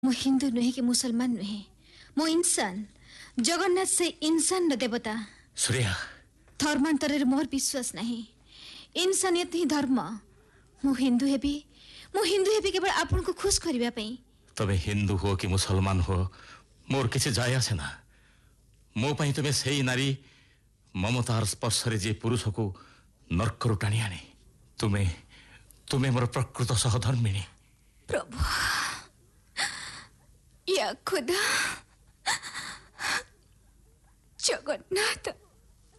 मु हिंदू नुहे कि मुसलमान नुहे, मु इंसान। जगन्नाथ से इंसान र देवता। सूर्या, धर्मांतर मोर विश्वास नहीं। इंसानियत ही धर्म। मु हिंदू हेबी केवल आपन को खुश करिबा पई। तबे हिंदू हो कि मुसलमान हो मोर किसी जाय आसे ना। मो पई तुमे सेही नारी ममतार स्पर्श रे जे पुरुष को नरकरु टाणी आने। तुमे तुमे मोर प्रकृत सहधर्मिणी। प्रभु या खुदा, जगन्नाथ।